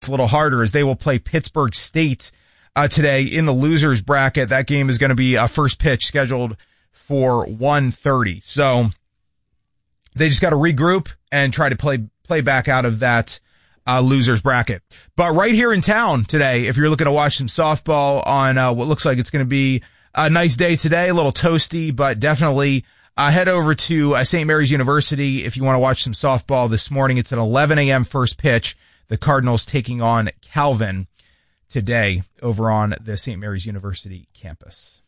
a little harder as they will play Pittsburgh State today in the losers bracket. That game is going to be first pitch scheduled for 1:30. So they just got to regroup and try to play back out of that losers bracket. But right here in town today, if you're looking to watch some softball on what looks like it's going to be a nice day today, a little toasty, but definitely head over to St. Mary's University if you want to watch some softball this morning. It's at 11 a.m. first pitch. The Cardinals taking on Calvin today over on the St. Mary's University campus.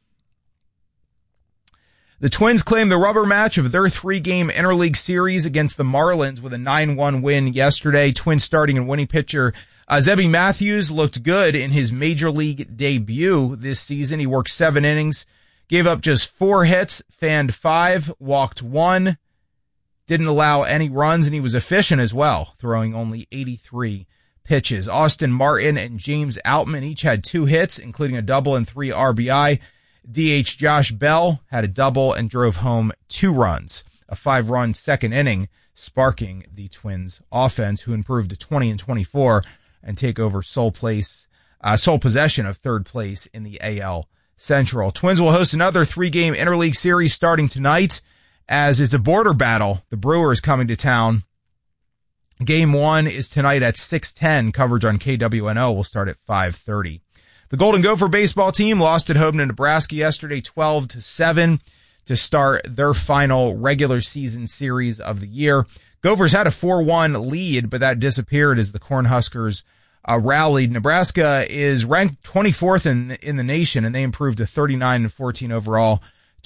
The Twins claimed the rubber match of their 3-game interleague series against the Marlins with a 9-1 win yesterday. Twins starting and winning pitcher Zebby Matthews looked good in his major league debut this season. He worked 7 innings, gave up just 4 hits, fanned 5, walked 1, didn't allow any runs, and he was efficient as well, throwing only 83 pitches. Austin Martin and James Outman each had 2 hits, including a double and 3 RBI. DH Josh Bell had a double and drove home 2 runs, a 5-run second inning, sparking the Twins offense, who improved to 20-24 and take over sole possession of third place in the AL Central. Twins will host another 3-game interleague series starting tonight, as it's a border battle. The Brewers coming to town. Game 1 is tonight at 6:10. Coverage on KWNO will start at 5:30. The Golden Gopher baseball team lost at home to Nebraska yesterday 12-7 to start their final regular season series of the year. Gophers had a 4-1 lead, but that disappeared as the Cornhuskers rallied. Nebraska is ranked 24th in the nation, and they improved to 39-14 overall,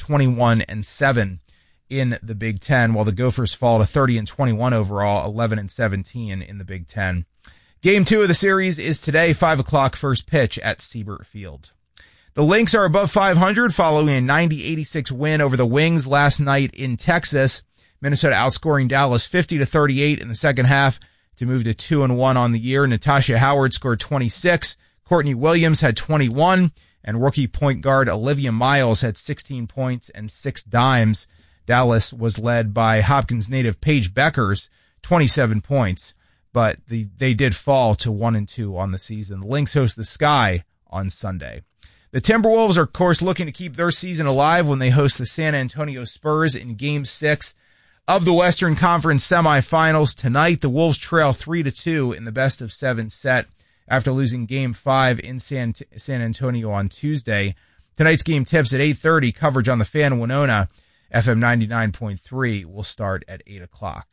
21-7 in the Big Ten, while the Gophers fall to 30-21 overall, 11-17 in the Big Ten. Game 2 of the series is today, 5 o'clock first pitch at Siebert Field. The Lynx are above 500 following a 90-86 win over the Wings last night in Texas. Minnesota outscoring Dallas 50-38 in the second half to move to 2-1 on the year. Natasha Howard scored 26. Courtney Williams had 21. And rookie point guard Olivia Miles had 16 points and 6 dimes. Dallas was led by Hopkins native Paige Beckers, 27 points. But they did fall to 1-2 on the season. The Lynx host the Sky on Sunday. The Timberwolves are, of course, looking to keep their season alive when they host the San Antonio Spurs in Game 6 of the Western Conference semifinals tonight. The Wolves trail 3-2 in the best-of-7 set after losing Game 5 in San Antonio on Tuesday. Tonight's game tips at 8:30. Coverage on the Fan Winona FM 99.3 will start at 8 o'clock.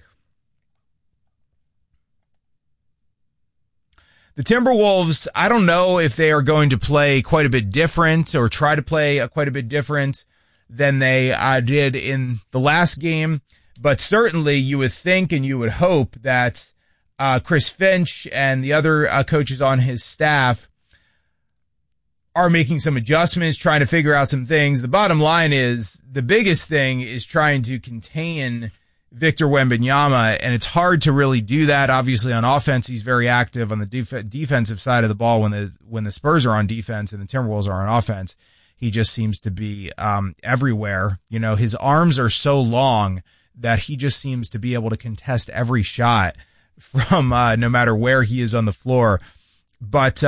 The Timberwolves, I don't know if they are going to play quite a bit different or try to play quite a bit different than they did in the last game, but certainly you would think and you would hope that Chris Finch and the other coaches on his staff are making some adjustments, trying to figure out some things. The bottom line is the biggest thing is trying to contain Victor Wembanyama, and it's hard to really do that. Obviously, on offense, he's very active. On the defensive side of the ball, when the Spurs are on defense and the Timberwolves are on offense, he just seems to be everywhere. You know, his arms are so long that he just seems to be able to contest every shot from no matter where he is on the floor. But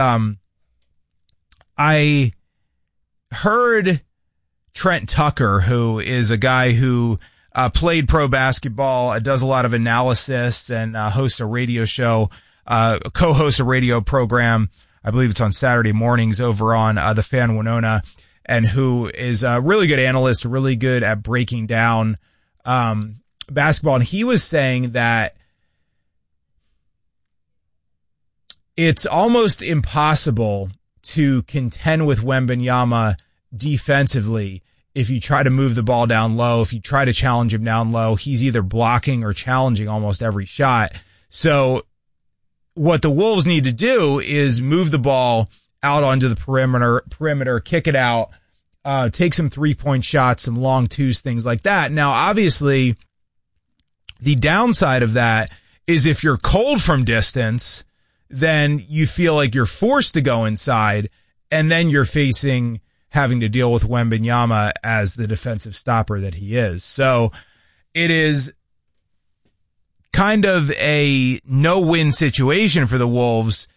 I heard Trent Tucker, who is a guy who played pro basketball, does a lot of analysis, and hosts a radio show, co-hosts a radio program. I believe it's on Saturday mornings over on the Fan Winona, and who is a really good analyst, really good at breaking down basketball. And he was saying that it's almost impossible to contend with Wembanyama defensively if you try to move the ball down low. If you try to challenge him down low, he's either blocking or challenging almost every shot. So what the Wolves need to do is move the ball out onto the perimeter, kick it out, take some 3-point shots, some long twos, things like that. Now, obviously, the downside of that is if you're cold from distance, then you feel like you're forced to go inside, and then you're having to deal with Wembanyama as the defensive stopper that he is. So it is kind of a no-win situation for the Wolves